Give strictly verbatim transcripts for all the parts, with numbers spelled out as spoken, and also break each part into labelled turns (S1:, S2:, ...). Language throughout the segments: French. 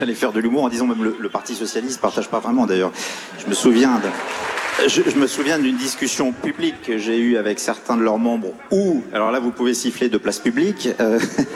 S1: J'allais faire de l'humour en disant même le, le Parti socialiste ne partage pas vraiment d'ailleurs. Je me souviens de... Je, je me souviens d'une discussion publique que j'ai eue avec certains de leurs membres où, alors là vous pouvez siffler de place publique. Euh...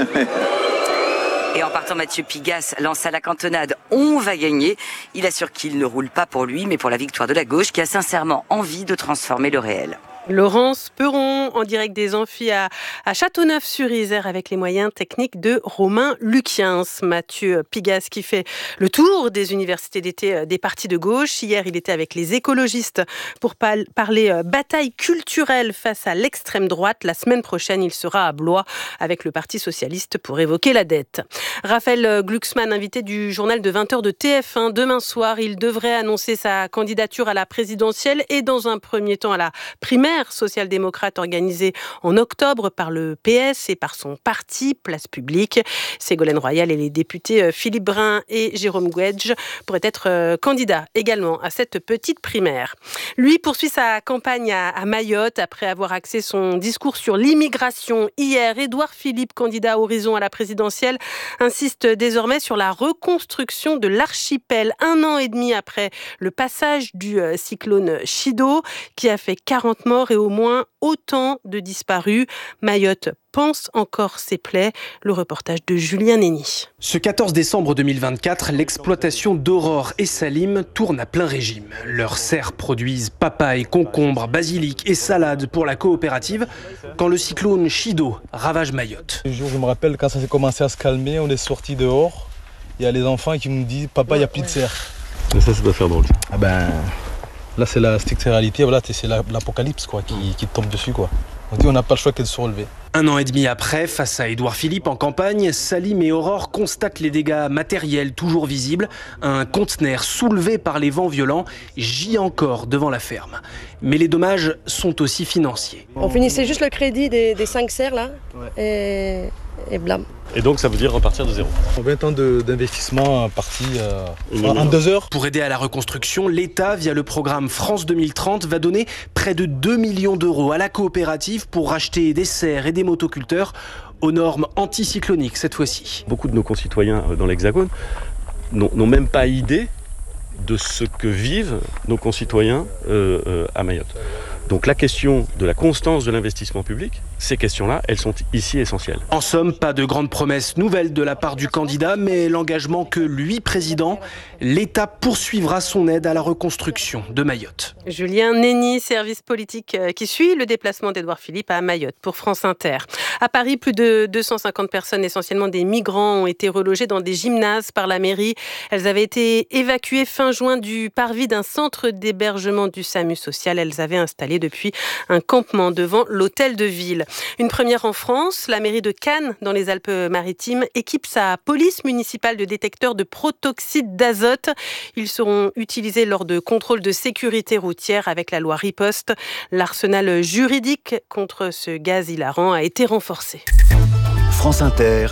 S2: Et en partant, Mathieu Pigasse lance à la cantonade « On va gagner ». Il assure qu'il ne roule pas pour lui, mais pour la victoire de la gauche qui a sincèrement envie de transformer le réel.
S3: Laurence Peron, en direct des amphis à, à Châteauneuf-sur-Isère avec les moyens techniques de Romain Lukiens. Mathieu Pigasse qui fait le tour des universités d'été des partis de gauche. Hier, il était avec les écologistes pour pal- parler bataille culturelle face à l'extrême droite. La semaine prochaine, il sera à Blois avec le Parti socialiste pour évoquer la dette. Raphaël Glucksmann, invité du journal de vingt heures de T F un. Demain soir, il devrait annoncer sa candidature à la présidentielle et dans un premier temps à la primaire social-démocrate organisée en octobre par le P S et par son parti Place Publique. Ségolène Royal et les députés Philippe Brun et Jérôme Guedj pourraient être candidats également à cette petite primaire. Lui poursuit sa campagne à, à Mayotte après avoir axé son discours sur l'immigration. Hier, Édouard Philippe, candidat Horizon à la présidentielle, insiste désormais sur la reconstruction de l'archipel un an et demi après le passage du cyclone Chido qui a fait quarante morts et au moins autant de disparus. Mayotte pense encore ses plaies. Le reportage de Julien Nény.
S4: Ce quatorze décembre deux mille vingt-quatre, l'exploitation d'Aurore et Salim tourne à plein régime. Leurs serres produisent papaye, concombres, basilic et salade pour la coopérative quand le cyclone Chido ravage Mayotte.
S5: Le jour, je me rappelle quand ça s'est commencé à se calmer, on est sortis dehors. Il y a les enfants qui nous disent « Papa, il n'y a plus de serre ».
S6: Mais ça, ça doit faire drôle.
S5: Ah ben... Là, c'est la stricte réalité, voilà, c'est l'apocalypse quoi, qui, qui tombe dessus. Quoi. On dit on n'a pas le choix que de se relever.
S4: Un an et demi après, face à Édouard Philippe en campagne, Salim et Aurore constatent les dégâts matériels toujours visibles. Un conteneur soulevé par les vents violents gît encore devant la ferme. Mais les dommages sont aussi financiers.
S7: On finissait juste le crédit des, des cinq serres là, ouais. et, et blâme.
S6: Et donc ça veut dire repartir de zéro.
S5: vingt ans d'investissement parti euh, en, en deux heures.
S4: Pour aider à la reconstruction, l'État, via le programme France deux mille trente, va donner près de deux millions d'euros à la coopérative pour racheter des serres et des motoculteurs aux normes anticycloniques cette fois-ci.
S6: Beaucoup de nos concitoyens dans l'Hexagone n'ont même pas idée de ce que vivent nos concitoyens euh, euh, à Mayotte. Donc la question de la constance de l'investissement public, ces questions-là, elles sont ici essentielles.
S4: En somme, pas de grandes promesses nouvelles de la part du candidat, mais l'engagement que lui, président, l'État poursuivra son aide à la reconstruction de Mayotte.
S3: Julien Nény, service politique qui suit le déplacement d'Édouard Philippe à Mayotte pour France Inter. À Paris, plus de deux cent cinquante personnes, essentiellement des migrants, ont été relogées dans des gymnases par la mairie. Elles avaient été évacuées fin juin du parvis d'un centre d'hébergement du SAMU social. Elles avaient installé depuis un campement devant l'hôtel de ville. Une première en France, la mairie de Cannes, dans les Alpes-Maritimes, équipe sa police municipale de détecteurs de protoxyde d'azote. Ils seront utilisés lors de contrôles de sécurité routière avec la loi Riposte. L'arsenal juridique contre ce gaz hilarant a été renforcé.
S8: France Inter,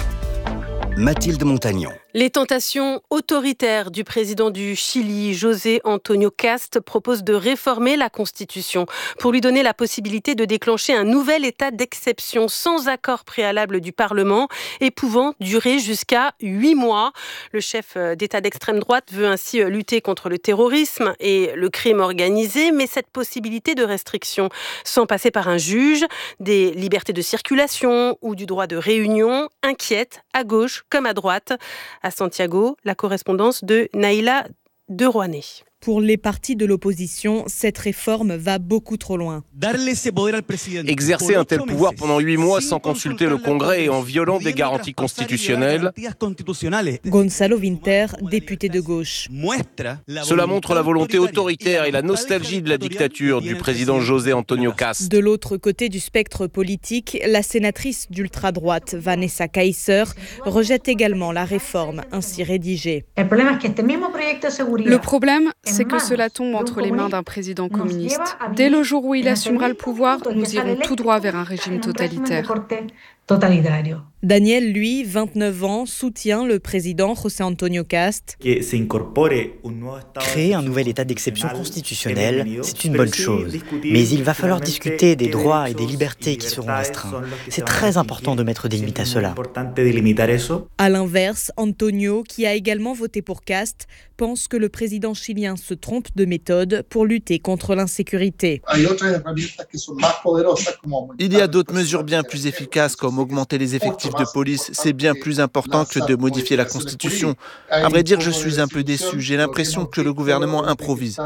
S8: Mathilde Montagnon.
S3: Les tentations autoritaires du président du Chili, José Antonio Cast, proposent de réformer la Constitution pour lui donner la possibilité de déclencher un nouvel état d'exception sans accord préalable du Parlement et pouvant durer jusqu'à huit mois. Le chef d'État d'extrême droite veut ainsi lutter contre le terrorisme et le crime organisé, mais cette possibilité de restriction sans passer par un juge, des libertés de circulation ou du droit de réunion inquiète à gauche comme à droite. À Santiago, la correspondance de Naïla Derouané.
S9: Pour les partis de l'opposition, cette réforme va beaucoup trop loin.
S10: Exercer un tel pouvoir pendant huit mois sans consulter le Congrès et en violant des garanties constitutionnelles.
S9: Gonzalo Vinter, député de gauche.
S10: Cela montre la volonté autoritaire et la nostalgie de la dictature du président José Antonio Cast.
S9: De l'autre côté du spectre politique, la sénatrice d'ultra-droite Vanessa Kaiser rejette également la réforme ainsi rédigée.
S11: Le problème, c'est que cela tombe entre les mains d'un président communiste. Dès le jour où il assumera le pouvoir, nous irons tout droit vers un régime totalitaire.
S7: totalitario.
S9: Daniel, lui, vingt-neuf ans, soutient le président José Antonio Cast.
S12: Créer un nouvel état d'exception constitutionnel, c'est une bonne chose. Mais il va falloir discuter des droits et des libertés qui seront restreints. C'est très important de mettre des limites à cela.
S9: À l'inverse, Antonio, qui a également voté pour Cast, pense que le président chilien se trompe de méthode pour lutter contre l'insécurité.
S13: Il y a d'autres mesures bien plus efficaces comme augmenter les effectifs de police. C'est bien plus important que de modifier la Constitution. À vrai dire, je suis un peu déçu. J'ai l'impression que le gouvernement improvise.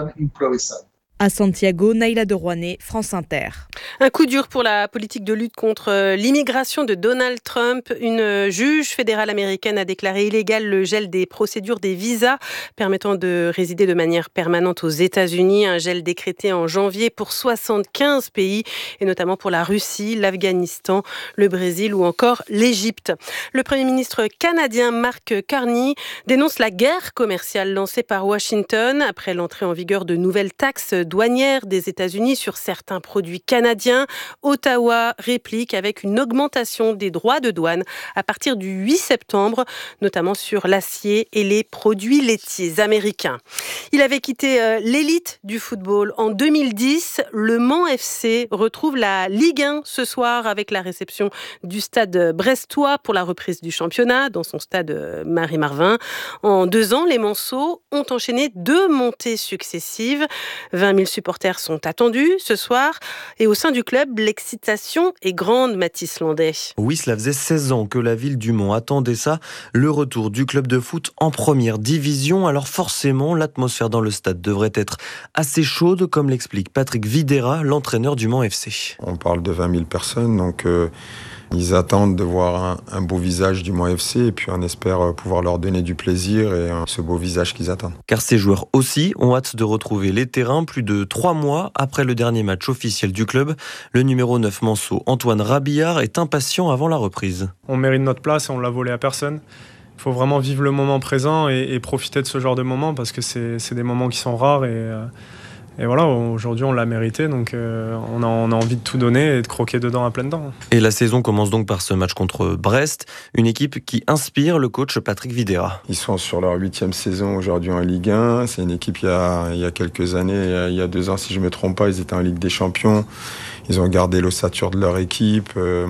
S9: À Santiago, Naïla de Rouanet, France Inter.
S3: Un coup dur pour la politique de lutte contre l'immigration de Donald Trump. Une juge fédérale américaine a déclaré illégal le gel des procédures des visas permettant de résider de manière permanente aux États-Unis. Un gel décrété en janvier pour soixante-quinze pays, et notamment pour la Russie, l'Afghanistan, le Brésil ou encore l'Égypte. Le Premier ministre canadien Mark Carney dénonce la guerre commerciale lancée par Washington après l'entrée en vigueur de nouvelles taxes douanières des États-Unis sur certains produits canadiens. Ottawa réplique avec une augmentation des droits de douane à partir du huit septembre, notamment sur l'acier et les produits laitiers américains. Il avait quitté euh, l'élite du football en deux mille dix. Le Mans F C retrouve la Ligue un ce soir avec la réception du stade brestois pour la reprise du championnat dans son stade Marie-Marvin. En deux ans, les Manceaux ont enchaîné deux montées successives. vingt mille supporters sont attendus ce soir. Et au sein du club, l'excitation est grande, Mathis Landais.
S14: Oui, cela faisait seize ans que la ville du Mans attendait ça. Le retour du club de foot en première division. Alors forcément, l'atmosphère dans le stade devrait être assez chaude, comme l'explique Patrick Videra, l'entraîneur du Mans F C.
S15: On parle de vingt mille personnes, donc... Euh... Ils attendent de voir un, un beau visage du Mans F C et puis on espère pouvoir leur donner du plaisir et euh, ce beau visage qu'ils attendent.
S14: Car ces joueurs aussi ont hâte de retrouver les terrains plus de trois mois après le dernier match officiel du club. Le numéro neuf Manceau, Antoine Rabillard, est impatient avant la reprise.
S16: On mérite notre place et on l'a volé à personne. Il faut vraiment vivre le moment présent et, et profiter de ce genre de moments parce que c'est, c'est des moments qui sont rares et... Euh Et voilà, aujourd'hui on l'a mérité, donc euh, on, a, on a envie de tout donner et de croquer dedans à pleines dents.
S14: Et la saison commence donc par ce match contre Brest, une équipe qui inspire le coach Patrick Videra.
S15: Ils sont sur leur huitième saison aujourd'hui en Ligue un, c'est une équipe il y a, il y a quelques années, il y a, il y a deux ans si je ne me trompe pas, ils étaient en Ligue des Champions, ils ont gardé l'ossature de leur équipe, euh,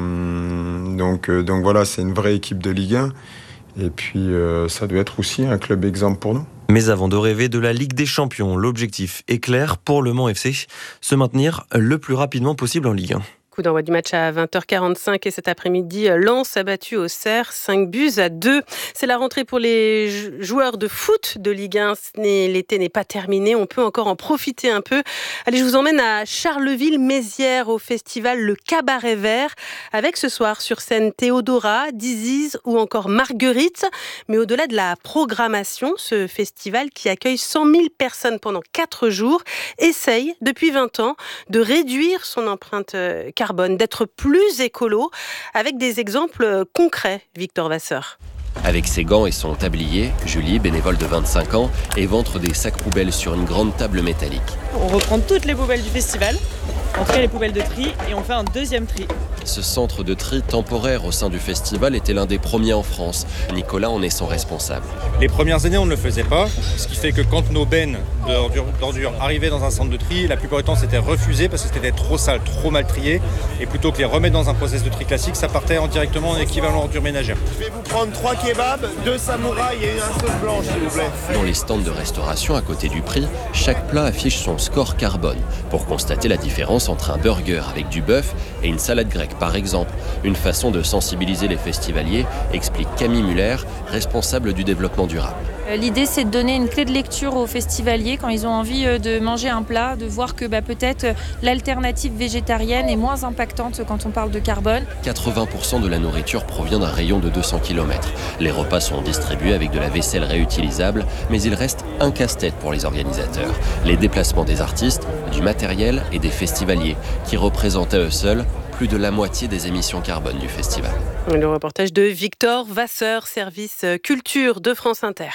S15: donc, euh, donc voilà, c'est une vraie équipe de Ligue un. Et puis, euh, ça doit être aussi un club exemple pour nous.
S14: Mais avant de rêver de la Ligue des Champions, l'objectif est clair pour le Mans F C, se maintenir le plus rapidement possible en Ligue un.
S3: Coup d'envoi du match à vingt heures quarante-cinq et cet après-midi, Lens a battu Auxerre cinq buts à deux. C'est la rentrée pour les joueurs de foot de Ligue un. L'été n'est pas terminé, on peut encore en profiter un peu. Allez, je vous emmène à Charleville-Mézières au festival Le Cabaret Vert avec ce soir sur scène Théodora, Diziz ou encore Marguerite. Mais au-delà de la programmation, ce festival qui accueille cent mille personnes pendant quatre jours essaye depuis vingt ans de réduire son empreinte carbone. Carbone, d'être plus écolo, avec des exemples concrets, Victor Vasseur.
S17: Avec ses gants et son tablier, Julie, bénévole de vingt-cinq ans, éventre des sacs poubelles sur une grande table métallique.
S18: On reprend toutes les poubelles du festival, en tout cas les poubelles de tri, et on fait un deuxième tri.
S17: Ce centre de tri temporaire au sein du festival était l'un des premiers en France. Nicolas en est son responsable.
S19: Les premières années, on ne le faisait pas, ce qui fait que quand nos bennes d'ordures, d'ordures arrivaient dans un centre de tri, la plupart du temps c'était refusé parce que c'était trop sale, trop mal trié, et plutôt que les remettre dans un process de tri classique, ça partait en directement en équivalent ordures ménagères.
S20: Je vais vous prendre trois kebabs, deux samouraïs et un sauce blanche, s'il vous plaît.
S17: Dans les stands de restauration à côté du prix, chaque plat affiche son score carbone pour constater la différence entre un burger avec du bœuf et une salade grecque par exemple. Une façon de sensibiliser les festivaliers, explique Camille Muller, responsable du développement durable.
S21: L'idée, c'est de donner une clé de lecture aux festivaliers quand ils ont envie de manger un plat, de voir que bah, peut-être l'alternative végétarienne est moins impactante quand on parle de carbone.
S17: quatre-vingts pour cent de la nourriture provient d'un rayon de deux cents kilomètres. Les repas sont distribués avec de la vaisselle réutilisable, mais il reste un casse-tête pour les organisateurs. Les déplacements des artistes, du matériel et des festivaliers, qui représentent à eux seuls plus de la moitié des émissions carbone du festival.
S3: Le reportage de Victor Vasseur, service culture de France Inter.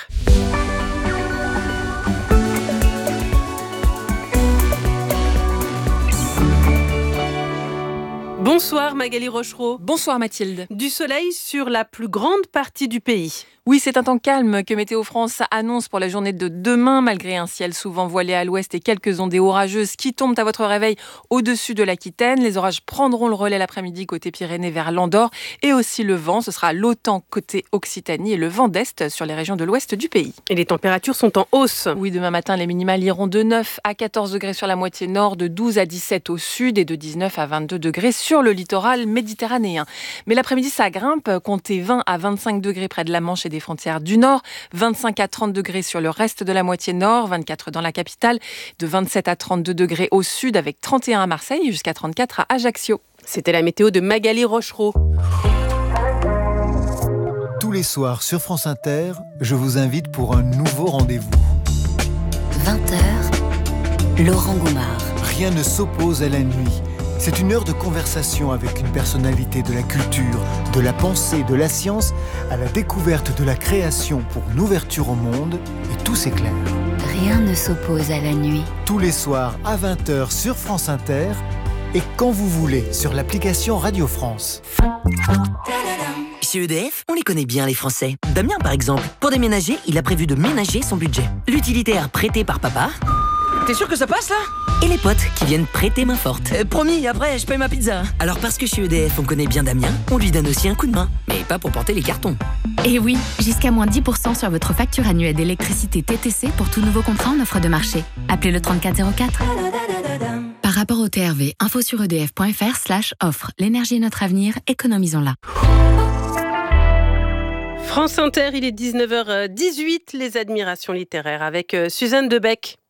S3: Bonsoir Magali Rochereau.
S1: Bonsoir Mathilde.
S3: Du soleil sur la plus grande partie du pays.
S1: Oui, c'est un temps calme que Météo France annonce pour la journée de demain, malgré un ciel souvent voilé à l'ouest et quelques ondées orageuses qui tombent à votre réveil au-dessus de l'Aquitaine. Les orages prendront le relais l'après-midi côté Pyrénées vers l'Andorre et aussi le vent. Ce sera l'OTAN côté Occitanie et le vent d'est sur les régions de l'ouest du pays.
S3: Et les températures sont en hausse.
S1: Oui, demain matin, les minimales iront de neuf à quatorze degrés sur la moitié nord, de douze à dix-sept au sud et de dix-neuf à vingt-deux degrés sur le littoral méditerranéen. Mais l'après-midi, ça grimpe, comptez vingt à vingt-cinq degrés près de la Manche et des frontières du Nord, vingt-cinq à trente degrés sur le reste de la moitié nord, vingt-quatre dans la capitale, de vingt-sept à trente-deux degrés au sud avec trente et un à Marseille jusqu'à trente-quatre à Ajaccio.
S3: C'était la météo de Magali Rochereau.
S22: Tous les soirs sur France Inter, je vous invite pour un nouveau rendez-vous.
S23: vingt heures, Laurent Goumard.
S22: Rien ne s'oppose à la nuit. C'est une heure de conversation avec une personnalité de la culture, de la pensée, de la science, à la découverte de la création pour une ouverture au monde, et tout s'éclaire.
S23: Rien ne s'oppose à la nuit.
S22: Tous les soirs à vingt heures sur France Inter, et quand vous voulez sur l'application Radio France.
S24: Chez E D F, on les connaît bien les Français. Damien par exemple, pour déménager, il a prévu de ménager son budget. L'utilitaire prêté par papa. T'es sûr que ça passe là ? Et les potes qui viennent prêter main forte. Euh, promis, après je paye ma pizza. Alors parce que chez E D F on connaît bien Damien, on lui donne aussi un coup de main. Mais pas pour porter les cartons.
S25: Et oui, jusqu'à moins dix pour cent sur votre facture annuelle d'électricité T T C pour tout nouveau contrat en offre de marché. Appelez le trente-quatre zéro quatre. Par rapport au T R V, info sur edf.fr slash offre. L'énergie est notre avenir, économisons-la.
S3: France Inter, il est dix-neuf heures dix-huit, les admirations littéraires avec Suzanne Debec.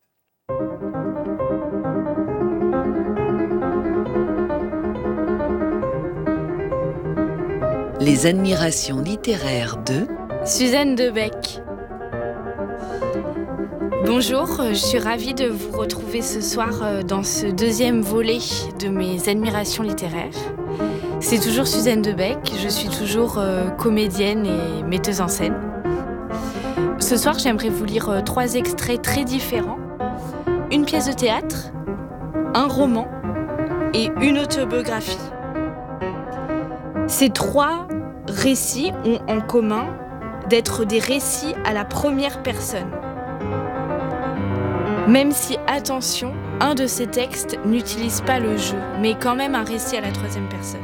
S2: Les admirations littéraires de
S26: Suzanne Debec. Bonjour, je suis ravie de vous retrouver ce soir dans ce deuxième volet de mes admirations littéraires. C'est toujours Suzanne Debec, je suis toujours comédienne et metteuse en scène. Ce soir, j'aimerais vous lire trois extraits très différents. Une pièce de théâtre, un roman et une autobiographie. Ces trois récits ont en commun d'être des récits à la première personne. Même si, attention, un de ces textes n'utilise pas le je, mais quand même un récit à la troisième personne.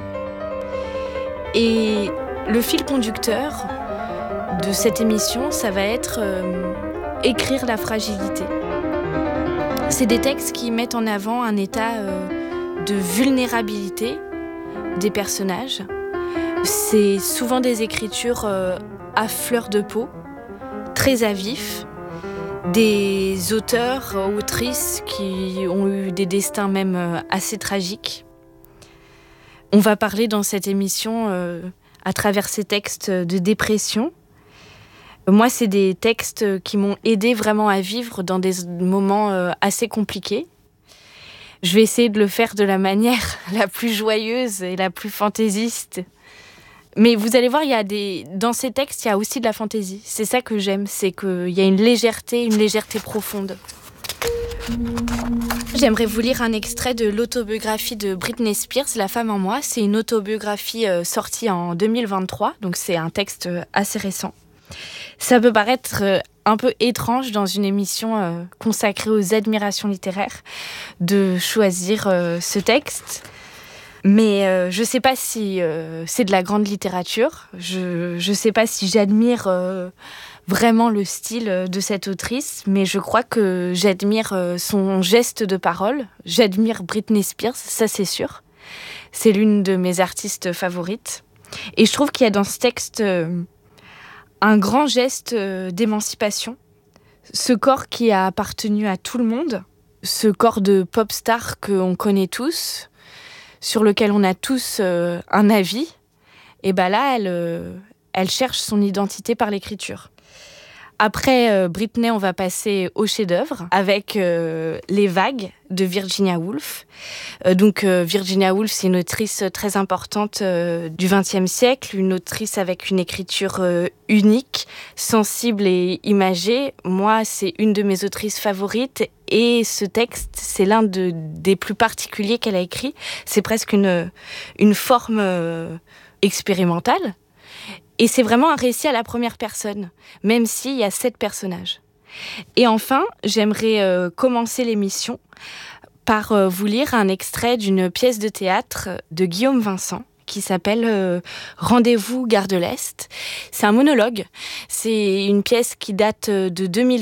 S26: Et le fil conducteur de cette émission, ça va être euh, écrire la fragilité. C'est des textes qui mettent en avant un état euh, de vulnérabilité des personnages. C'est souvent des écritures euh, à fleur de peau, très à vif, des auteurs, autrices qui ont eu des destins même euh, assez tragiques. On va parler dans cette émission, euh, à travers ces textes, de dépression. Moi, c'est des textes qui m'ont aidé vraiment à vivre dans des moments euh, assez compliqués. Je vais essayer de le faire de la manière la plus joyeuse et la plus fantaisiste. Mais vous allez voir, il y a des... dans ces textes, il y a aussi de la fantaisie. C'est ça que j'aime, c'est qu'il y a une légèreté, une légèreté profonde. J'aimerais vous lire un extrait de l'autobiographie de Britney Spears, La femme en moi. C'est une autobiographie euh, sortie en deux mille vingt-trois, donc c'est un texte euh, assez récent. Ça peut paraître euh, un peu étrange dans une émission euh, consacrée aux admirations littéraires de choisir euh, ce texte. Mais euh, je ne sais pas si euh, c'est de la grande littérature. Je ne sais pas si j'admire euh, vraiment le style de cette autrice. Mais je crois que j'admire euh, son geste de parole. J'admire Britney Spears, ça c'est sûr. C'est l'une de mes artistes favorites. Et je trouve qu'il y a dans ce texte euh, un grand geste euh, d'émancipation. Ce corps qui a appartenu à tout le monde. Ce corps de pop star qu'on connaît tous, sur lequel on a tous euh, un avis, et ben là, elle, euh, elle cherche son identité par l'écriture. Après euh, Britney, on va passer au chef-d'œuvre avec euh, Les Vagues de Virginia Woolf. Euh, donc euh, Virginia Woolf, c'est une autrice très importante euh, du vingtième siècle, une autrice avec une écriture euh, unique, sensible et imagée. Moi, c'est une de mes autrices favorites Et ce texte, c'est l'un de, des plus particuliers qu'elle a écrit. C'est presque une, une forme euh, expérimentale. Et c'est vraiment un récit à la première personne, même s'il y a sept personnages. Et enfin, j'aimerais euh, commencer l'émission par euh, vous lire un extrait d'une pièce de théâtre de Guillaume Vincent qui s'appelle euh, Rendez-vous Gare de l'Est. C'est un monologue. C'est une pièce qui date de deux mille